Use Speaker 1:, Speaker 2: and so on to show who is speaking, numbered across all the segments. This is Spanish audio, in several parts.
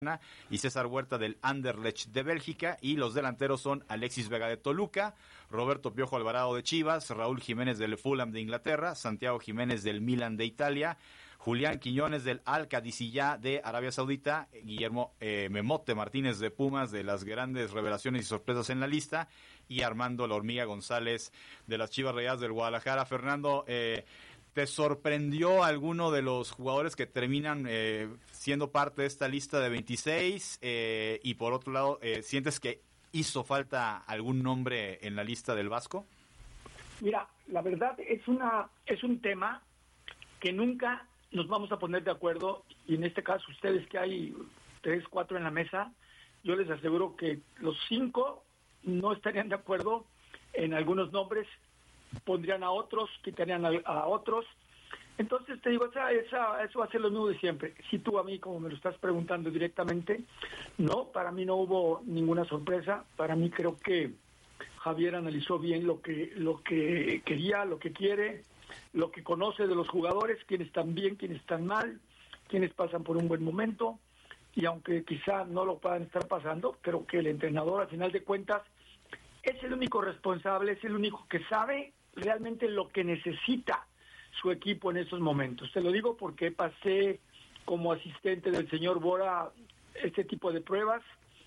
Speaker 1: y César Huerta del Anderlecht de Bélgica, y los delanteros son Alexis Vega de Toluca, Roberto Piojo Alvarado de Chivas, Raúl Jiménez del Fulham de Inglaterra, Santiago Jiménez del Milan de Italia, Julián Quiñones del Al-Qadisiyah de Arabia Saudita, Guillermo Memote Martínez de Pumas, de las grandes revelaciones y sorpresas en la lista, y Armando La Hormiga González de las Chivas Rayadas del Guadalajara. Fernando, ¿te sorprendió alguno de los jugadores que terminan siendo parte de esta lista de 26? Y por otro lado, ¿sientes que hizo falta algún nombre en la lista del Vasco?
Speaker 2: Mira, la verdad es un tema que nunca nos vamos a poner de acuerdo, y en este caso ustedes que hay 3, 4 en la mesa, yo les aseguro que los 5 no estarían de acuerdo en algunos nombres, pondrían a otros, quitarían a otros. Entonces te digo, eso va a ser lo mismo de siempre. Si tú a mí, como me lo estás preguntando directamente, no, para mí no hubo ninguna sorpresa. Para mí creo que Javier analizó bien lo que quería, lo que quiere, lo que conoce de los jugadores, quiénes están bien, quiénes están mal, quiénes pasan por un buen momento, y aunque quizá no lo puedan estar pasando, creo que el entrenador, al final de cuentas, es el único responsable, es el único que sabe realmente lo que necesita su equipo en estos momentos. Te lo digo porque pasé como asistente del señor Bora este tipo de pruebas,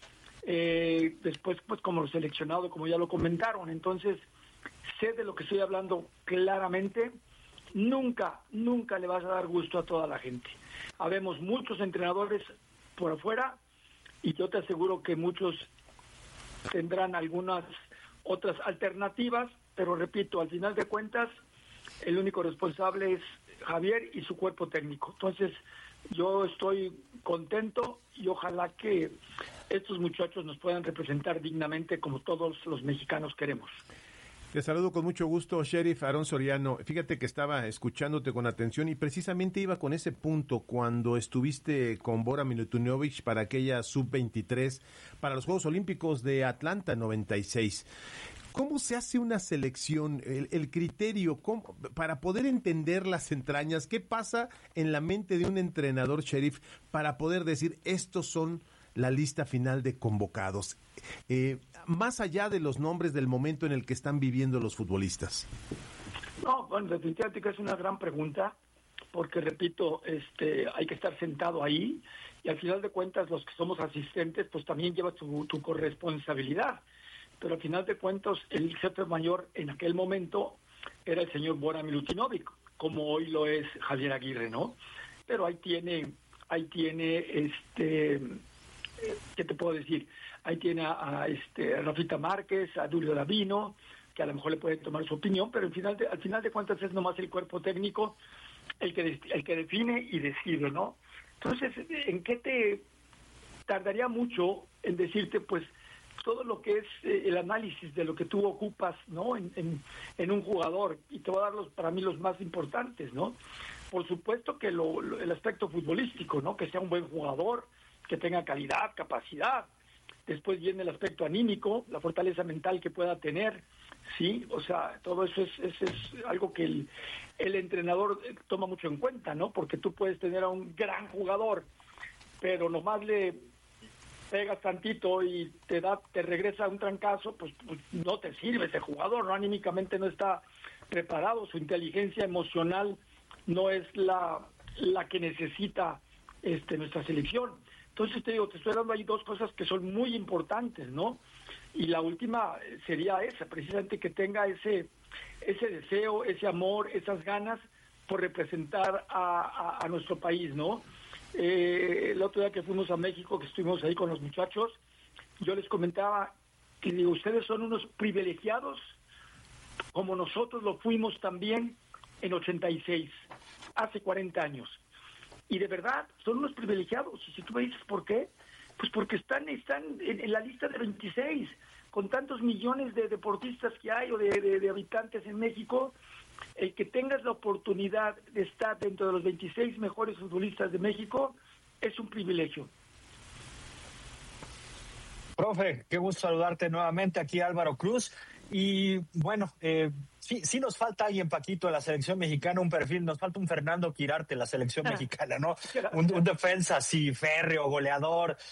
Speaker 2: después pues como seleccionado, como ya lo comentaron. Entonces sé de lo que estoy hablando claramente. Nunca le vas a dar gusto a toda la gente. Habemos muchos entrenadores por afuera, y yo te aseguro que muchos tendrán algunas otras alternativas, pero repito, al final de cuentas, el único responsable es Javier y su cuerpo técnico. Entonces, yo estoy contento y ojalá que estos muchachos nos puedan representar dignamente como todos los mexicanos queremos.
Speaker 3: Te saludo con mucho gusto, Sheriff Aarón Soriano. Fíjate que estaba escuchándote con atención y precisamente iba con ese punto cuando estuviste con Bora Milutinovic para aquella sub-23 para los Juegos Olímpicos de Atlanta 96. ¿Cómo se hace una selección? El criterio, para poder entender las entrañas, ¿qué pasa en la mente de un entrenador, Sheriff, para poder decir estos son la lista final de convocados, más allá de los nombres del momento en el que están viviendo los futbolistas?
Speaker 2: No, bueno, definitivamente que es una gran pregunta, porque repito, hay que estar sentado ahí, y al final de cuentas los que somos asistentes pues también lleva tu corresponsabilidad, pero al final de cuentas el jefe mayor en aquel momento era el señor Bora Milutinovic, como hoy lo es Javier Aguirre, ¿no? Pero ahí tiene ¿qué te puedo decir? Ahí tiene a Rafita Márquez, a Julio Davino, que a lo mejor le puede tomar su opinión, pero al final de cuentas es nomás el cuerpo técnico el que define y decide, ¿no? Entonces, ¿en qué te tardaría mucho en decirte, pues, todo lo que es el análisis de lo que tú ocupas, ¿no? En un jugador, y te voy a dar para mí los más importantes, ¿no? Por supuesto que el aspecto futbolístico, ¿no? Que sea un buen jugador, que tenga calidad, capacidad. Después viene el aspecto anímico, la fortaleza mental que pueda tener, sí, o sea, todo eso es algo que el entrenador toma mucho en cuenta, ¿no? Porque tú puedes tener a un gran jugador, pero nomás le pegas tantito y te regresa un trancazo, pues no te sirve ese jugador, ¿no? Anímicamente no está preparado, su inteligencia emocional no es la que necesita nuestra selección. Entonces te estoy dando ahí dos cosas que son muy importantes, ¿no? Y la última sería esa, precisamente que tenga ese deseo, ese amor, esas ganas por representar a nuestro país, ¿no? El otro día que fuimos a México, que estuvimos ahí con los muchachos, yo les comentaba que digo, ustedes son unos privilegiados, como nosotros lo fuimos también en 86, hace 40 años. Y de verdad, son unos privilegiados. Y si tú me dices por qué, pues porque están en la lista de 26, con tantos millones de deportistas que hay o de habitantes en México, el que tengas la oportunidad de estar dentro de los 26 mejores futbolistas de México es un privilegio.
Speaker 4: Profe, qué gusto saludarte nuevamente, aquí Álvaro Cruz. Y bueno, sí nos falta alguien, Paquito, en la selección mexicana, un perfil, nos falta un Fernando Quirarte en la selección mexicana, ¿no? Un defensa así, férreo, goleador,